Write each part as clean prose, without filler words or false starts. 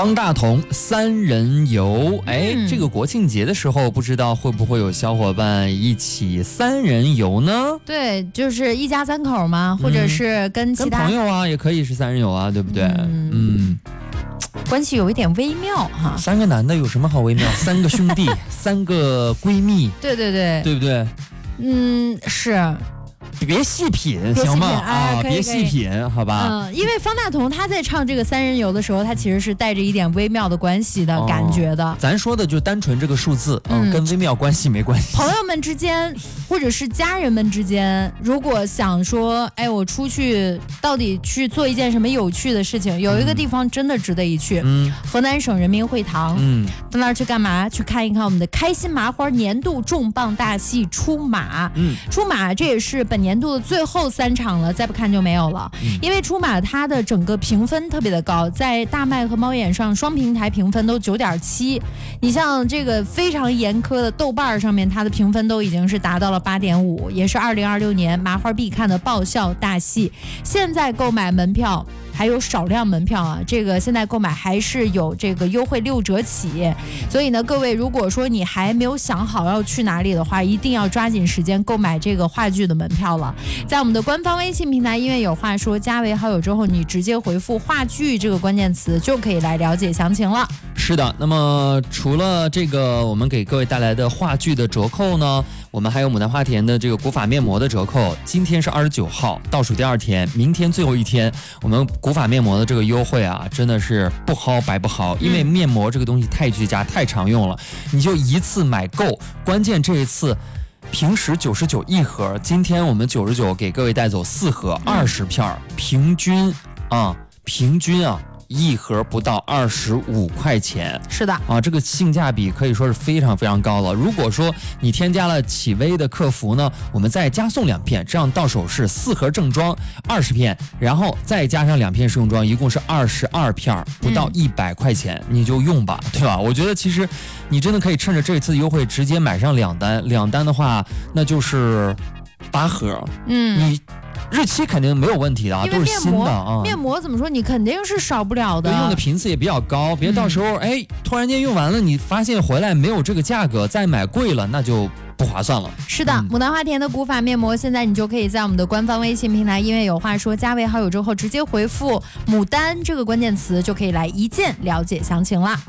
方大同3人游，这个国庆节的时候，不知道会不会有小伙伴一起3人游呢？ 对，就是一家3口嘛，或者是跟其他跟朋友啊，也可以是3人游啊，对不对？ 关系有一点微妙哈。 3个男的有什么好微妙？3个兄弟，3个闺蜜， 对对对， 对不对？ 是。 别细品，行吗？别细品，好吧？ 因为方大同他在唱这个3人游的时候，他其实是带着一点微妙的关系的感觉的。 咱说的就单纯这个数字，跟微妙关系没关系。 朋友们之间，或者是家人们之间，如果想说，我出去到底去做一件什么有趣的事情，有一个地方真的值得一去，河南省人民会堂。到那儿去干嘛？去看一看我们的开心麻花年度重磅大戏出马。出马这也是本年度的最后3场了，再不看就没有了。因为出马它的整个评分特别的高，在大麦和猫眼上双平台评分都9.7，你像这个非常严苛的豆瓣上面，它的评分都已经是达到了8.5，也是2026年麻花必看的爆笑大戏。现在购买门票还有少量门票啊，这个现在购买还是有这个优惠6折起，所以呢，各位如果说你还没有想好要去哪里的话，一定要抓紧时间购买这个话剧的门票了。在我们的官方微信平台音乐有话说加为好友之后，你直接回复话剧这个关键词就可以来了解详情了。 是的，那么除了这个我们给各位带来的话剧的折扣呢，我们还有牡丹花田的这个古法面膜的折扣。今天是29号，倒数第2天，明天最后一天，我们古法面膜的这个优惠啊，真的是不薅白不薅，因为面膜这个东西太居家太常用了，你就一次买够。关键这一次平时99一盒，今天我们99给各位带走4盒20片，平均一盒不到25块钱。 是的这个性价比可以说是非常非常高了。如果说你添加了启薇的客服呢，我们再加送2片，这样到手是4盒正装20片，然后再加上2片试用装，一共是22片，不到100块钱，你就用吧，对吧？我觉得其实你真的可以趁着这次优惠直接买上2单的话，那就是8盒。你日期肯定没有问题的，都是新的啊。 面膜怎么说，你肯定是少不了的。 用的频次也比较高，别到时候突然间用完了，你发现回来没有这个价格，再买贵了，那就不划算了。 是的，牡丹花田的古法面膜，现在你就可以在我们的官方微信平台音乐有话说加为好友之后，直接回复牡丹这个关键词，就可以来一键了解详情啦。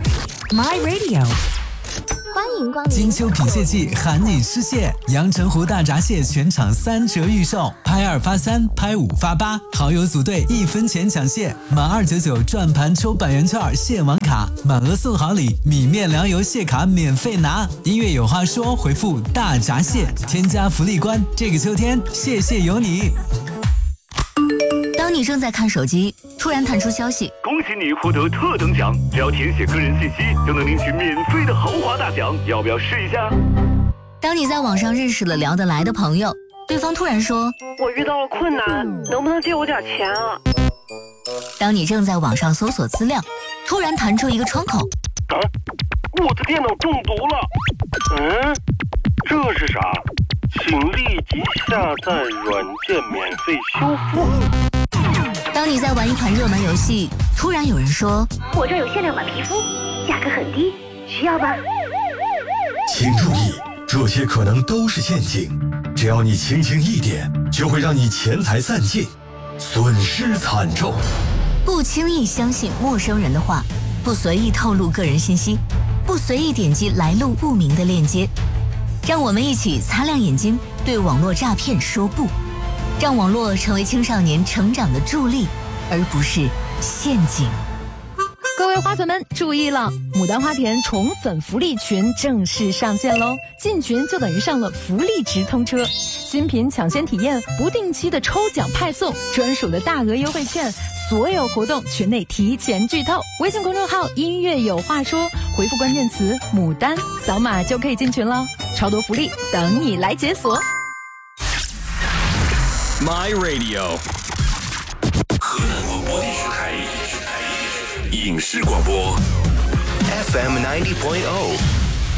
My Radio， 欢迎光临！ 金秋品蟹季喊你失蟹，阳澄湖大闸蟹全场3折预售，拍2发3，拍5发8，好友组队1分钱抢蟹，满299转盘抽100元券蟹网卡，满额送好礼，米面粮油蟹卡免费拿。音乐有话说，回复大闸蟹，添加福利关，这个秋天蟹蟹有你。 当你正在看手机，突然弹出消息， 恭喜你获得特等奖，只要填写个人信息就能领取免费的豪华大奖，要不要试一下？ 当你在网上认识了聊得来的朋友，对方突然说我遇到了困难，能不能借我点钱啊？ 当你正在网上搜索资料，突然弹出一个窗口， 我的电脑中毒了。这是啥？请立即下载软件免费修复。 当你在玩一款热门游戏，突然有人说我这有限量版皮肤，价格很低，需要吧？ 请注意，这些可能都是陷阱，只要你轻轻一点，就会让你钱财散尽，损失惨重。 不轻易相信陌生人的话，不随意透露个人信息，不随意点击来路不明的链接。让我们一起擦亮眼睛，对网络诈骗说不，让网络成为青少年成长的助力，而不是陷阱。 各位花粉们注意了，牡丹花田宠粉福利群正式上线喽！进群就等于上了福利直通车，新品抢先体验，不定期的抽奖派送，专属的大额优惠券，所有活动群内提前剧透。微信公众号音乐有话说，回复关键词牡丹，扫码就可以进群了，超多福利等你来解锁。 My Radio， 河南广播电视台影视广播 FM 90.0